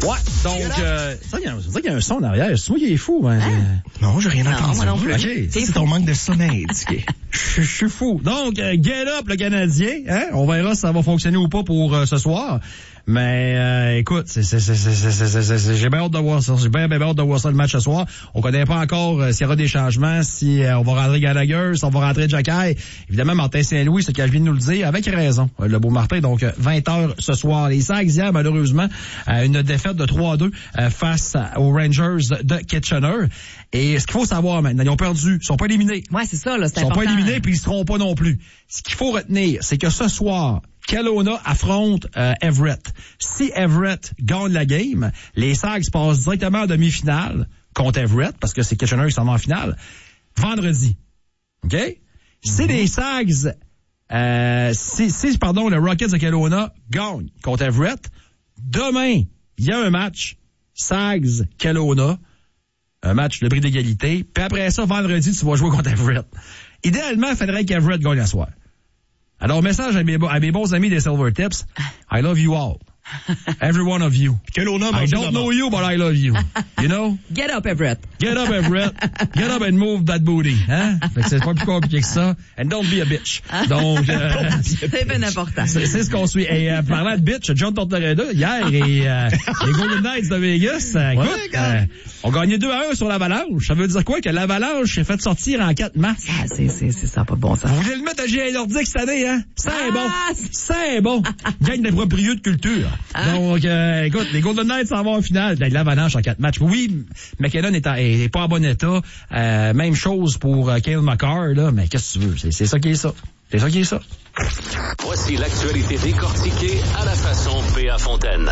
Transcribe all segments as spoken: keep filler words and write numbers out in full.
Ouais, donc, euh, ça, il y a, ça, il y a un son derrière. C'est moi qui est fou, hein? Hein? Non, j'ai rien entendu. Non, moi non plus. OK. C'est ton manque de sommeil, Dicky. Je je suis fou. Donc, euh, get up le Canadien, hein? On verra si ça va fonctionner ou pas pour euh, ce soir. Mais euh, écoute, c'est, c'est, c'est, c'est, c'est, c'est, c'est, c'est, j'ai bien hâte de voir ça. J'ai bien, bien hâte de voir ça le match ce soir. On connaît pas encore euh, s'il y aura des changements, si euh, on va rentrer Gallagher, si on va rentrer Jacky. Évidemment, Martin Saint-Louis, ce qu'il vient de nous le dire, avec raison, euh, le beau Martin. Donc, euh, vingt heures ce soir. Les Sags, hier, malheureusement, euh, une défaite de trois à deux euh, face aux Rangers de Kitchener. Et ce qu'il faut savoir maintenant, ils ont perdu, ils sont pas éliminés. Ouais, c'est ça, là, c'est Ils sont important. pas éliminés, puis ils seront pas non plus. Ce qu'il faut retenir, c'est que ce soir, Kelowna affronte euh, Everett. Si Everett gagne la game, les Sags passent directement en demi-finale contre Everett, parce que c'est Kitchener qui s'en va en finale, vendredi. OK? Mm-hmm. Si les Sags, euh, si, si, pardon, le Rockets de Kelowna gagne contre Everett, demain, il y a un match, Sags-Kelowna, un match de prix d'égalité, puis après ça, vendredi, tu vas jouer contre Everett. Idéalement, il faudrait qu'Everett gagne la soirée. Alors, message à mes, à mes bons amis des Silver Tips. I love you all. Every one of you. Kelowna, I don't know you, but I love you. You know? Get up, Everett. Get up, Everett. Get up and move that booty. Hein? Fait que c'est pas plus compliqué que ça. And don't be a bitch. Donc, euh, c'est bien important. C'est, c'est ce qu'on suit. Et euh, parlant de bitch, John Tortorella, hier, et euh, les Golden Knights de Vegas, euh, écoute, ouais, euh, ont gagné deux à un sur l'Avalanche. Ça veut dire quoi? Que l'Avalanche s'est fait sortir en quatre matchs. Ah, c'est, c'est, c'est ça, pas bon, ça. Vous voulez le mettre à G A Nordique cette année, hein? C'est ah, bon. C'est bon. Gagne des propriétés de culture. Ah. Donc, euh, écoute, les Golden Knights s'en vont en finale. L'Avalanche en quatre matchs. Oui, McKinnon est, en, est pas en bon état. Euh, même chose pour euh, Cale Makar, là. Mais qu'est-ce que tu veux? C'est, c'est ça qui est ça. C'est ça qui est ça. Voici l'actualité décortiquée à la façon P A Fontaine.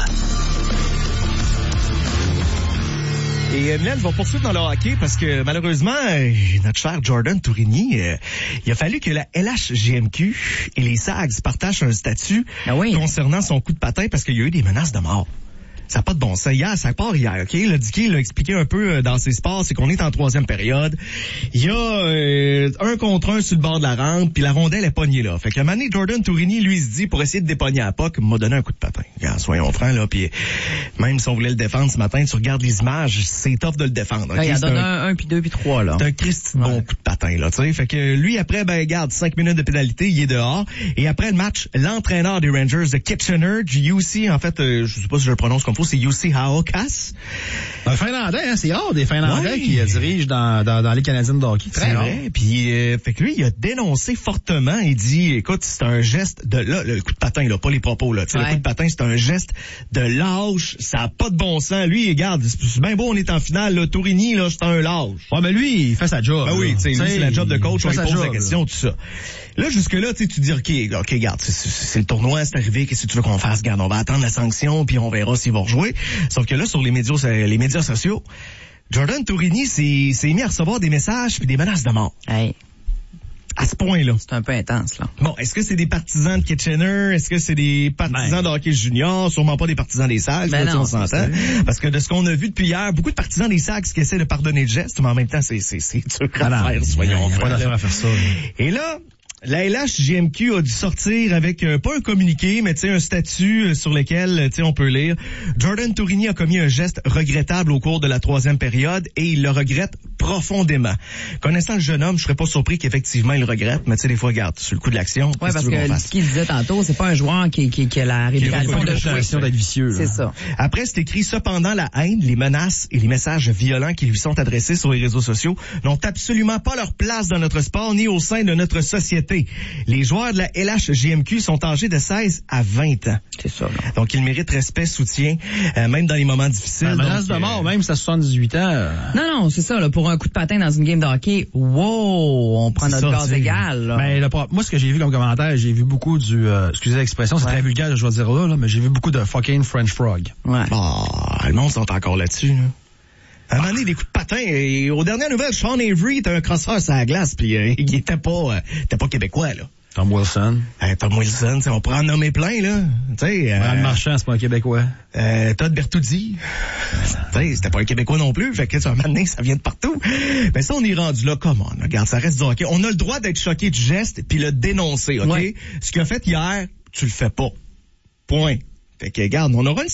Et Mel va poursuivre dans le hockey parce que malheureusement, euh, notre cher Jordan Tourigny, euh, il a fallu que la L H G M Q et les Sags partagent un statut ah oui. concernant son coup de patin parce qu'il y a eu des menaces de mort. Ça n'a pas de bon sens. Hier, ça part hier, OK? Le Dicky l'a expliqué un peu dans ses sports, c'est qu'on est en troisième période. Il y a euh, un contre un sur le bord de la rampe, puis la rondelle est pognée là. Fait que le mané Jordan Tourigny, lui, se dit, pour essayer de dépogner à puck, m'a donné un coup de patin. Regarde, soyons francs, là, puis même si on voulait le défendre ce matin, tu regardes les images, c'est tough de le défendre. Okay? Il en donne un, un, un, puis deux, puis trois, là. C'est un Christ bon ouais. coup de patin, là, tu sais. Fait que lui, après, ben, garde, cinq minutes de pénalité, il est dehors. Et après le match, l'entraîneur des Rangers de Kitchener, U C, en fait, euh, je sais pas si je le prononce comme faut, c'est U C Hao Cass. Un Finlandais, hein, c'est rare des Finlandais ouais. qui euh, dirigent dans, dans, dans les Canadiens de hockey. Très c'est rare. Vrai. Puis, euh, fait que lui, il a dénoncé fortement. Il dit, écoute, c'est un geste de là, le coup de patin, là, pas les propos, là. Tu sais, ouais. Le coup de patin, c'est un geste de lâche. Ça a pas de bon sens. Lui, regarde, c'est bien beau, on est en finale, là. Tourigny, là, c'est un lâche. Ouais, mais lui, il fait sa job. Ben oui, tu sais, lui, c'est la job de coach. On lui pose job, la question, là. tout ça. Là, jusque-là, tu sais, tu dis, OK, OK, regarde, c'est, c'est, c'est le tournoi, c'est arrivé, qu'est-ce que tu veux qu'on fasse? Regarde, on va attendre la sanction, puis on verra s'ils vont rejouer. Sauf que là, sur les médias, les médias sociaux, Jordan Tourigny s'est, s'est mis à recevoir des messages puis des menaces de mort. Hey. À ce point-là. C'est un peu intense, là. Bon, est-ce que c'est des partisans de Kitchener? Est-ce que c'est des partisans ben. de hockey junior? Sûrement pas des partisans des Sags, ben là, non, on s'entend. Parce que de ce qu'on a vu depuis hier, beaucoup de partisans des Sags qui essaient de pardonner le geste, mais en même temps, c'est, c'est, c'est dur à ah faire, soyons francs. Pas d'affaire à faire ça. Et là, la L H G M Q a dû sortir avec, euh, pas un communiqué, mais tu sais, un statut euh, sur lequel, tu sais, on peut lire. Jordan Tourigny a commis un geste regrettable au cours de la troisième période et il le regrette profondément. Connaissant le jeune homme, je serais pas surpris qu'effectivement il le regrette, mais tu sais, des fois, regarde, sur le coup de l'action, ouais, parce que ce qu'il disait tantôt, c'est pas un joueur qui, qui, qui a la réputation de jouer. d'être vicieux. C'est ça. Après, c'est écrit, cependant, la haine, les menaces et les messages violents qui lui sont adressés sur les réseaux sociaux n'ont absolument pas leur place dans notre sport ni au sein de notre société. Les joueurs de la L H G M Q sont âgés de seize à vingt ans. C'est ça. Là. Donc, ils méritent respect, soutien, euh, même dans les moments difficiles. La menace de mort, euh... même si t'as soixante-dix-huit ans. Euh... Non, non, c'est ça. Là, pour un coup de patin dans une game de hockey, wow, on prend c'est notre gaz égal. Là. Mais là, moi, ce que j'ai vu comme commentaire, j'ai vu beaucoup du... Euh, excusez l'expression, c'est ouais. très vulgaire, je dois dire là, là, mais j'ai vu beaucoup de fucking French frog. Ouais. Oh, le monde sont encore là-dessus, là. À un moment donné, des coups de patin, et aux dernières nouvelles, Sean Avery était un crosseur sur la glace, puis euh, il était pas, euh, était pas québécois, là. Tom Wilson. Euh, Tom Wilson, on pourrait en nommer plein, là. T'sais, euh, Brad Marchand, c'est pas un Québécois. Euh, Todd Bertouzzi. T'sais, c'était pas un Québécois non plus, fait que ça, un moment donné, ça vient de partout. Mais ça, on est rendu là, come on, regarde, ça reste du hockey. On a le droit d'être choqué du geste, puis le dénoncer, OK? Ouais. Ce qu'il a fait hier, tu le fais pas. Point. Fait que, regarde, on aura une